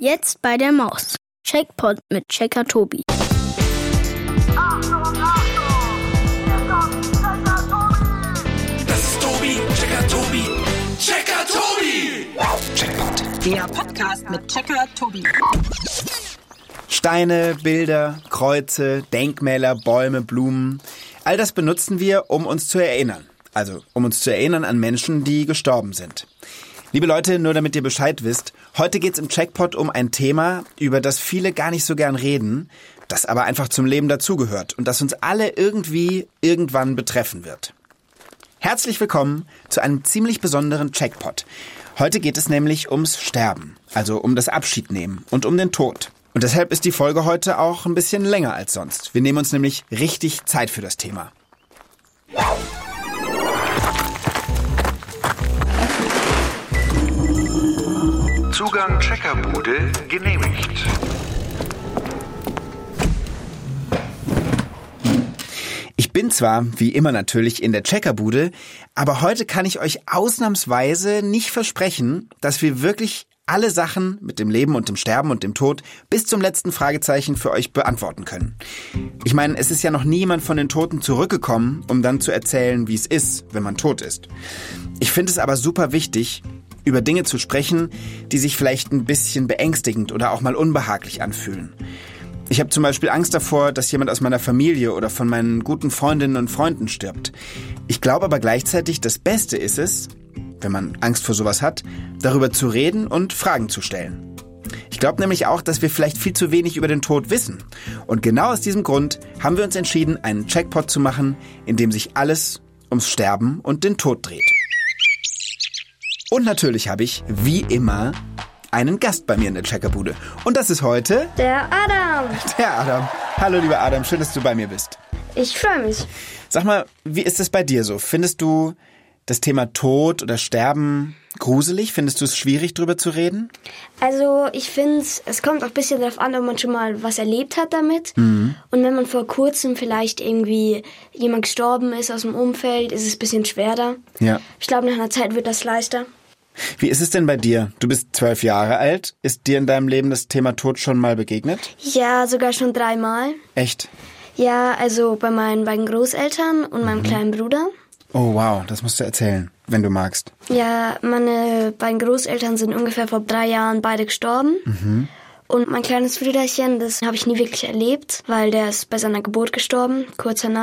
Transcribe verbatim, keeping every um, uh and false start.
Jetzt bei der Maus. Checkpot mit Checker Tobi. Achtung, Achtung! Hier kommt Checker Tobi! Das ist Tobi, Checker Tobi, Checker Tobi! Checkpot. Der Podcast mit Checker Tobi. Steine, Bilder, Kreuze, Denkmäler, Bäume, Blumen. All das benutzen wir, um uns zu erinnern. Also, um uns zu erinnern an Menschen, die gestorben sind. Liebe Leute, nur damit ihr Bescheid wisst, heute geht's im Checkpot um ein Thema, über das viele gar nicht so gern reden, das aber einfach zum Leben dazugehört und das uns alle irgendwie irgendwann betreffen wird. Herzlich willkommen zu einem ziemlich besonderen Checkpot. Heute geht es nämlich ums Sterben, also um das Abschiednehmen und um den Tod. Und deshalb ist die Folge heute auch ein bisschen länger als sonst. Wir nehmen uns nämlich richtig Zeit für das Thema. Zugang Checkerbude genehmigt. Ich bin zwar, wie immer natürlich, in der Checkerbude, aber heute kann ich euch ausnahmsweise nicht versprechen, dass wir wirklich alle Sachen mit dem Leben und dem Sterben und dem Tod bis zum letzten Fragezeichen für euch beantworten können. Ich meine, es ist ja noch nie jemand von den Toten zurückgekommen, um dann zu erzählen, wie es ist, wenn man tot ist. Ich finde es aber super wichtig, über Dinge zu sprechen, die sich vielleicht ein bisschen beängstigend oder auch mal unbehaglich anfühlen. Ich habe zum Beispiel Angst davor, dass jemand aus meiner Familie oder von meinen guten Freundinnen und Freunden stirbt. Ich glaube aber gleichzeitig, das Beste ist es, wenn man Angst vor sowas hat, darüber zu reden und Fragen zu stellen. Ich glaube nämlich auch, dass wir vielleicht viel zu wenig über den Tod wissen. Und genau aus diesem Grund haben wir uns entschieden, einen Checkpot zu machen, in dem sich alles ums Sterben und den Tod dreht. Und natürlich habe ich, wie immer, einen Gast bei mir in der Checkerbude. Und das ist heute Der Adam. der Adam. Hallo lieber Adam, schön, dass du bei mir bist. Ich freue mich. Sag mal, wie ist es bei dir so? Findest du das Thema Tod oder Sterben gruselig? Findest du es schwierig, drüber zu reden? Also ich finde, es kommt auch ein bisschen darauf an, ob man schon mal was erlebt hat damit. Mhm. Und wenn man vor kurzem vielleicht irgendwie jemand gestorben ist aus dem Umfeld, ist es ein bisschen schwerer. Ja. Ich glaube, nach einer Zeit wird das leichter. Wie ist es denn bei dir? Du bist zwölf Jahre alt. Ist dir in deinem Leben das Thema Tod schon mal begegnet? Ja, sogar schon dreimal. Echt? Ja, also bei meinen beiden Großeltern und meinem mhm. kleinen Bruder. Oh wow, das musst du erzählen, wenn du magst. Ja, meine beiden Großeltern sind ungefähr vor drei Jahren beide gestorben. Mhm. Und mein kleines Brüderchen, das habe ich nie wirklich erlebt, weil der ist bei seiner Geburt gestorben, kurz danach.